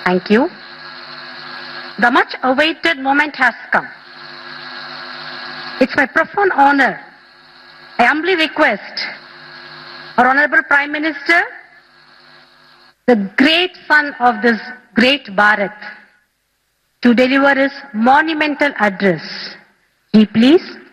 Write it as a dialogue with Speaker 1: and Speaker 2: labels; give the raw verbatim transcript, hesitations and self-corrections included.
Speaker 1: Thank you. The much awaited moment has come. It's my profound honor. I humbly request our Honorable Prime Minister, the great son of this great Bharat, to deliver his monumental address. He please